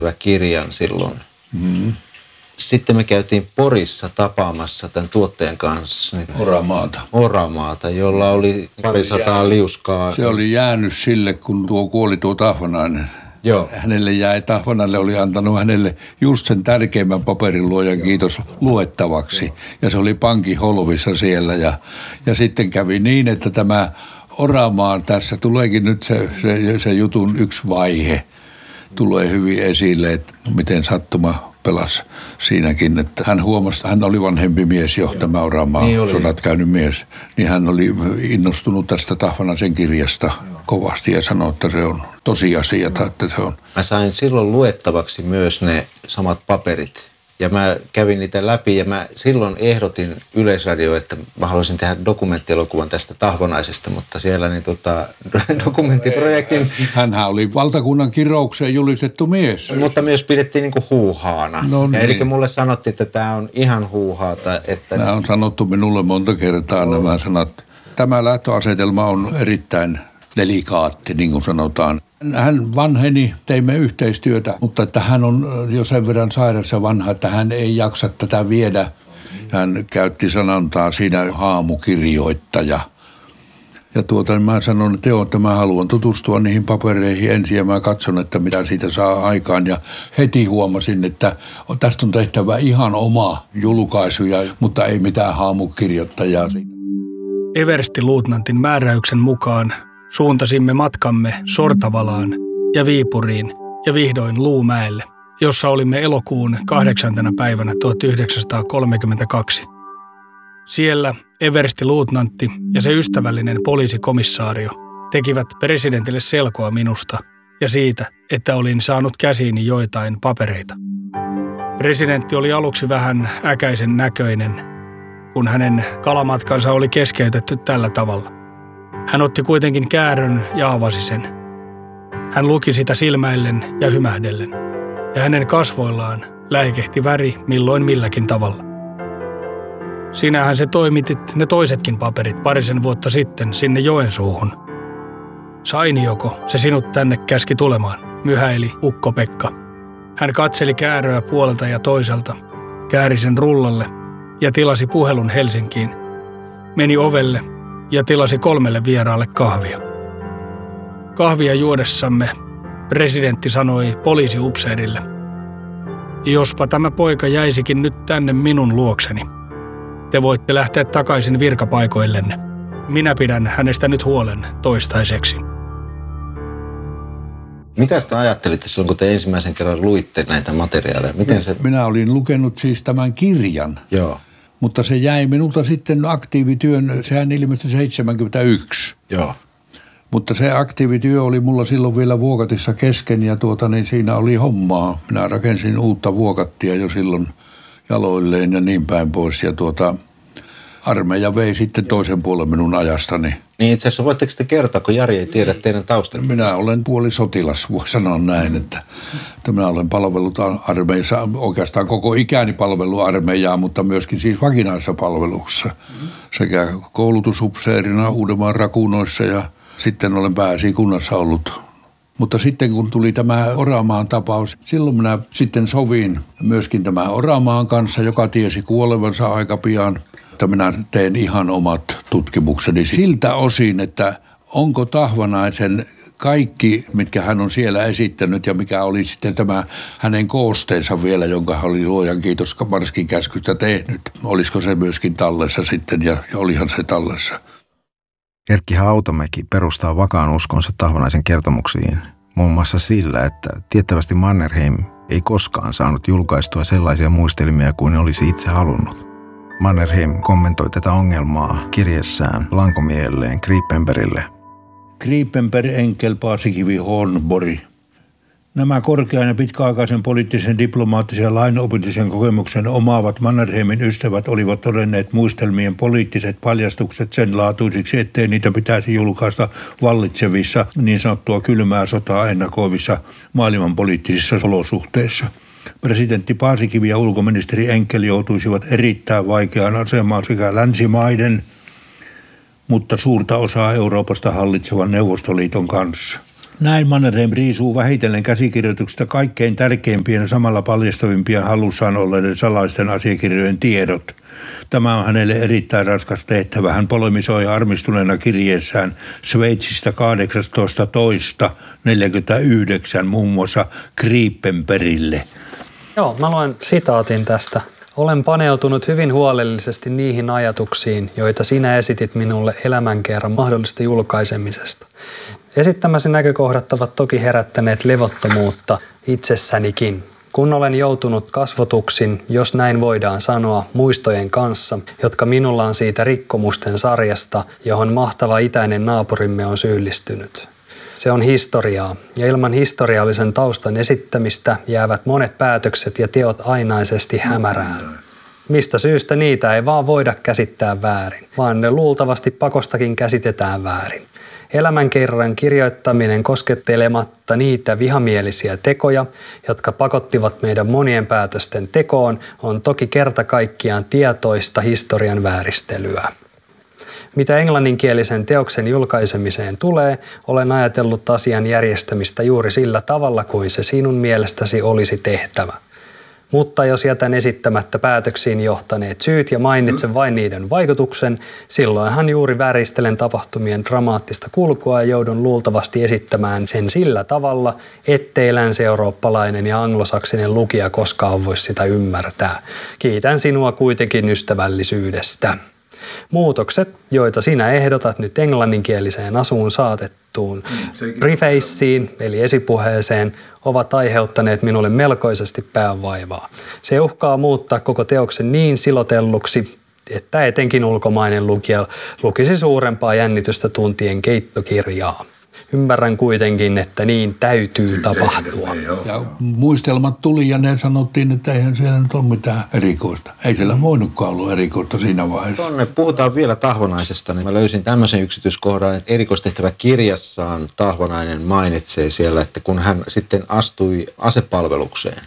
kirjan silloin. Mm-hmm. Sitten me käytiin Porissa tapaamassa tämän tuottajan kanssa. Oramaata, jolla oli 200 liuskaa. Se oli jäänyt sille, kun kuoli tuo Tahvanainen. Joo. Hänelle jäi, Tahvanalle oli antanut hänelle just sen tärkeimmän paperin, luojan kiitos, luettavaksi. Joo. Ja se oli pankin holvissa siellä. Ja sitten kävi niin, että tämä Oramaan tässä tuleekin nyt se jutun yksi vaihe. Tulee hyvin esille, että miten sattuma pelasi siinäkin, että hän huomasi, että hän oli vanhempi mies jo, tämä Oramaan sodat käynyt mies. Niin hän oli innostunut tästä Tahvanaisen kirjasta kovasti ja sanoi, että se on tosiasia, että se on. Mä sain silloin luettavaksi myös ne samat paperit. Ja mä kävin niitä läpi ja mä silloin ehdotin Yleisradioon, että mä haluaisin tehdä dokumenttielokuvan tästä Tahvanaisesta, mutta siellä niin dokumenttiprojektin. Hänhän oli valtakunnan kiroukseen julistettu mies. Mutta myös pidettiin niin kuin huuhaana. No niin. Eli mulle sanottiin, että tämä on ihan huuhaata. Nämä on sanottu minulle monta kertaa nämä sanat. Tämä lähtöasetelma on erittäin delikaatti, niin kuin sanotaan. Hän vanheni, teimme yhteistyötä, mutta että hän on jo sen verran sairas ja vanha, että hän ei jaksa tätä viedä. Hän käytti sanantaa siinä haamukirjoittaja. Ja mä sanon, että mä haluan tutustua niihin papereihin ensin ja mä katson, että mitä siitä saa aikaan. Ja heti huomasin, että tästä on tehtävä ihan oma julkaisuja, mutta ei mitään haamukirjoittajaa. Everstiluutnantin määräyksen mukaan suuntasimme matkamme Sortavalaan ja Viipuriin ja vihdoin Luumäelle, jossa olimme elokuun 8. päivänä 1932. Siellä everstiluutnantti ja se ystävällinen poliisikomissaario tekivät presidentille selkoa minusta ja siitä, että olin saanut käsiini joitain papereita. Presidentti oli aluksi vähän äkäisen näköinen, kun hänen kalamatkansa oli keskeytetty tällä tavalla. Hän otti kuitenkin käärön ja avasi sen. Hän luki sitä silmäillen ja hymähdellen, ja hänen kasvoillaan läikehti väri milloin milläkin tavalla. Sinähän se toimitit ne toisetkin paperit parisen vuotta sitten sinne Joensuuhun. Sainioko se sinut tänne käski tulemaan, myhäili Ukko-Pekka. Hän katseli kääröä puolelta ja toiselta, kääri sen rullalle ja tilasi puhelun Helsinkiin. Meni ovelle ja tilasi 3 vieraalle kahvia. Kahvia juodessamme presidentti sanoi poliisiupseerille: "Jospa tämä poika jäisikin nyt tänne minun luokseni. Te voitte lähteä takaisin virkapaikoillenne. Minä pidän hänestä nyt huolen toistaiseksi." Mitä te ajattelitte silloin, kun te ensimmäisen kerran luitte näitä materiaaleja? Minä olin lukenut siis tämän kirjan. Joo. Mutta se jäi minulta sitten aktiivityön, sehän ilmestyi 71. Joo. Mutta se aktiivityö oli mulla silloin vielä Vuokatissa kesken ja niin siinä oli hommaa. Minä rakensin uutta Vuokattia jo silloin jaloilleen ja niin päin pois. Ja armeija vei sitten toisen puolen minun ajastani. Niin itse asiassa voitteko te kertoa, kun Jari ei tiedä teidän taustat? Minä olen puolisotilas, voi sanoa näin, että minä olen palvellut armeijassa, oikeastaan koko ikäni palvellut armeijaa, mutta myöskin siis vakinaisessa palveluksessa. Sekä koulutusupseerina Uudenmaan rakunoissa ja sitten olen pääesikunnassa ollut. Mutta sitten kun tuli tämä Oramaan tapaus, silloin minä sitten sovin myöskin tämä Oramaan kanssa, joka tiesi kuolevansa aika pian. Että minä teen ihan omat tutkimukseni siltä osin, että onko Tahvanaisen kaikki, mitkä hän on siellä esittänyt ja mikä oli sitten tämä hänen koosteensa vielä, jonka hän oli luojan kiitos Marskin käskystä tehnyt. Olisiko se myöskin tallessa sitten ja olihan se tallessa. Erkki Hautamäki perustaa vakaan uskonsa Tahvanaisen kertomuksiin muun muassa sillä, että tiettävästi Mannerheim ei koskaan saanut julkaistua sellaisia muistelmia kuin olisi itse halunnut. Mannerheim kommentoi tätä ongelmaa kirjeessään lankomiehelleen Gripenbergille. Gripenberg, Enkel, Paasikivi, Hornborg. Nämä korkean ja pitkäaikaisen poliittisen, diplomaattisen ja lainopillisen kokemuksen omaavat Mannerheimin ystävät olivat todenneet muistelmien poliittiset paljastukset sen laatuisiksi, ettei niitä pitäisi julkaista vallitsevissa niin sanottua kylmää sotaa ennakoivissa maailmanpoliittisissa olosuhteissa. Presidentti Paasikivi ja ulkoministeri Enkel joutuisivat erittäin vaikeaan asemaan sekä länsimaiden, mutta suurta osaa Euroopasta hallitsevan Neuvostoliiton kanssa. Näin Mannerheim riisuu vähitellen käsikirjoituksesta kaikkein tärkeimpien ja samalla paljastavimpien hallussaan olleiden salaisten asiakirjojen tiedot. Tämä on hänelle erittäin raskas tehtävä. Hän polemisoi armistuneena kirjeessään Sveitsistä 18.2.49 muun muassa Griepenbergille. Joo, mä luen sitaatin tästä. Olen paneutunut hyvin huolellisesti niihin ajatuksiin, joita sinä esitit minulle elämänkerran mahdollisesta julkaisemisesta. Esittämäsi näkökohdat ovat toki herättäneet levottomuutta itsessänikin. Kun olen joutunut kasvotuksin, jos näin voidaan sanoa, muistojen kanssa, jotka minulla on siitä rikkomusten sarjasta, johon mahtava itäinen naapurimme on syyllistynyt. Se on historiaa, ja ilman historiallisen taustan esittämistä jäävät monet päätökset ja teot ainaisesti hämärään. Mistä syystä niitä ei vaan voida käsittää väärin, vaan ne luultavasti pakostakin käsitetään väärin. Elämänkerran kirjoittaminen koskettelematta niitä vihamielisiä tekoja, jotka pakottivat meidän monien päätösten tekoon, on toki kerta kaikkiaan tietoista historian vääristelyä. Mitä englanninkielisen teoksen julkaisemiseen tulee, olen ajatellut asian järjestämistä juuri sillä tavalla kuin se sinun mielestäsi olisi tehtävä. Mutta jos jätän esittämättä päätöksiin johtaneet syyt ja mainitsen vain niiden vaikutuksen, silloinhan juuri vääristelen tapahtumien dramaattista kulkua ja joudun luultavasti esittämään sen sillä tavalla, ettei länsi-eurooppalainen ja anglosaksinen lukija koskaan voi sitä ymmärtää. Kiitän sinua kuitenkin ystävällisyydestä. Muutokset, joita sinä ehdotat nyt englanninkieliseen asuun saatettuun prefaceen, eli esipuheeseen, ovat aiheuttaneet minulle melkoisesti päänvaivaa. Se uhkaa muuttaa koko teoksen niin silotelluksi, että etenkin ulkomainen lukija lukisi suurempaa jännitystä tuntien keittokirjaa. Ymmärrän kuitenkin, että niin täytyy tapahtua. Ja muistelmat tuli ja ne sanottiin, että eihän siellä nyt ole mitään erikoista. Ei siellä voinutkaan olla erikoista siinä vaiheessa. Tuonne puhutaan vielä Tahvonaisesta, niin mä löysin tämmöisen yksityiskohdan, että erikoistehtävä kirjassaan Tahvonainen mainitsee siellä, että kun hän sitten astui asepalvelukseen,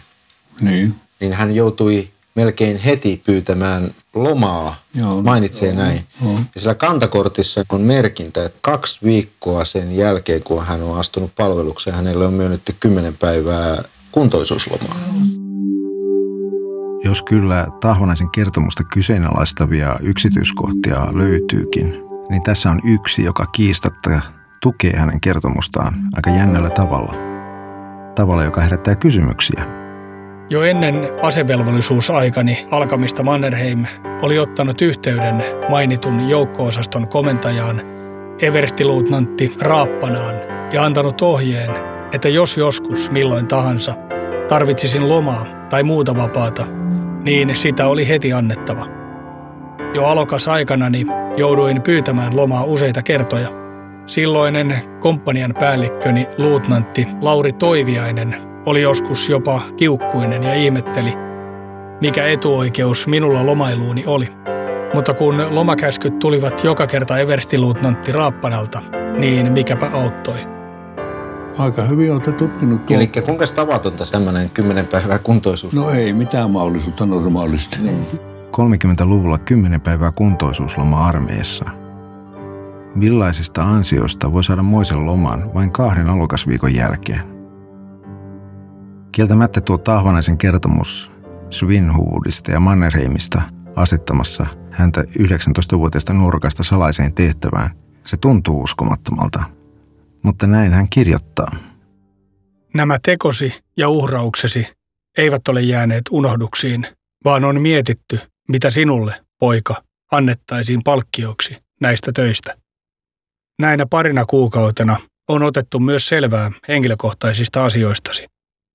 niin hän joutui melkein heti pyytämään lomaa, mainitsee näin. Ja sillä kantakortissa on merkintä, että 2 viikkoa sen jälkeen, kun hän on astunut palvelukseen, hänelle on myönnetty 10 päivää kuntoisuuslomaa. Jos kyllä Tahvonaisen kertomusta kyseenalaistavia yksityiskohtia löytyykin, niin tässä on yksi, joka kiistatta tukee hänen kertomustaan aika jännällä tavalla. Tavalla, joka herättää kysymyksiä. Jo ennen asevelvollisuusaikani alkamista Mannerheim oli ottanut yhteyden mainitun joukko-osaston komentajaan everstiluutnantti Raappanaan ja antanut ohjeen, että jos joskus milloin tahansa tarvitsisin lomaa tai muuta vapaata, niin sitä oli heti annettava. Jo alokas-aikanani jouduin pyytämään lomaa useita kertoja. Silloinen komppanian päällikköni luutnantti Lauri Toiviainen oli joskus jopa kiukkuinen ja ihmetteli, mikä etuoikeus minulla lomailuuni oli. Mutta kun lomakäskyt tulivat joka kerta everstiluutnantti Raappanalta, niin mikäpä auttoi. Aika hyvin olette tutkinut tuo. Eli kuinka tavatonta tämmöinen 10 päivää kuntoisuus? No ei mitään mahdollisuutta normaalisti. 30-luvulla 10 päivää kuntoisuusloma armeijassa. Millaisista ansioista voi saada moisen loman vain 2 alokasviikon jälkeen? Kieltämättä tuo Tahvonaisen kertomus Svinhuvudista ja Mannerheimista asettamassa häntä 19-vuotiaasta nuorukasta salaiseen tehtävään, se tuntuu uskomattomalta. Mutta näin hän kirjoittaa. Nämä tekosi ja uhrauksesi eivät ole jääneet unohduksiin, vaan on mietitty, mitä sinulle, poika, annettaisiin palkkioksi näistä töistä. Näinä parina kuukautena on otettu myös selvää henkilökohtaisista asioistasi.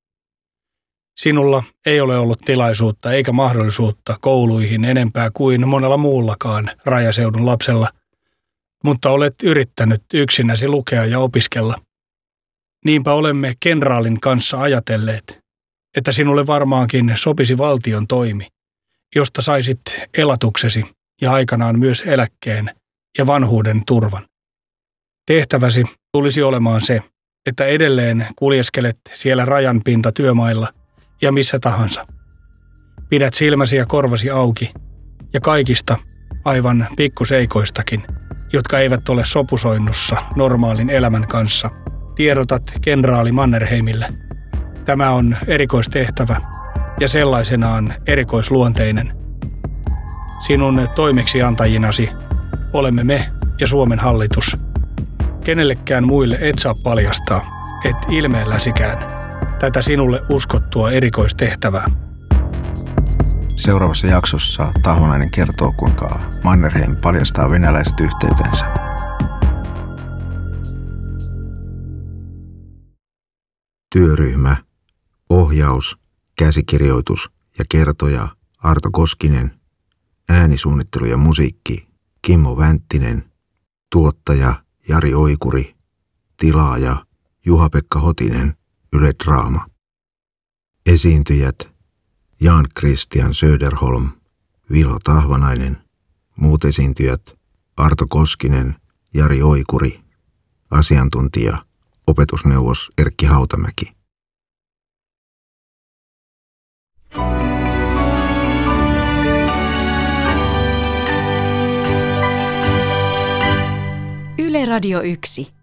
Sinulla ei ole ollut tilaisuutta eikä mahdollisuutta kouluihin enempää kuin monella muullakaan rajaseudun lapsella, mutta olet yrittänyt yksinäsi lukea ja opiskella. Niinpä olemme kenraalin kanssa ajatelleet, että sinulle varmaankin sopisi valtion toimi, josta saisit elatuksesi ja aikanaan myös eläkkeen ja vanhuuden turvan. Tehtäväsi tulisi olemaan se, että edelleen kuljeskelet siellä rajanpinta työmailla ja missä tahansa. Pidät silmäsi ja korvasi auki ja kaikista aivan pikkuseikoistakin, jotka eivät ole sopusoinnussa normaalin elämän kanssa, Tiedotat kenraali Mannerheimille. Tämä on erikoistehtävä ja sellaisenaan erikoisluonteinen. Sinun toimeksiantajinasi olemme me ja Suomen hallitus. Kenellekään muille et saa paljastaa, et ilmeelläsikään, tätä sinulle uskottua erikoistehtävää. Seuraavassa jaksossa Tahvonainen kertoo, kuinka Mannerheim paljastaa venäläiset yhteytensä. Työryhmä, ohjaus, käsikirjoitus ja kertoja Arto Koskinen, äänisuunnittelu ja musiikki Kimmo Vänttinen, tuottaja Jari Oikuri, tilaaja Juha-Pekka Hotinen, Yle Draama. Esiintyjät Jan Christian Söderholm, Vilo Tahvanainen, muut esiintyjät Arto Koskinen, Jari Oikuri, asiantuntija opetusneuvos Erkki Hautamäki. Yle Radio 1.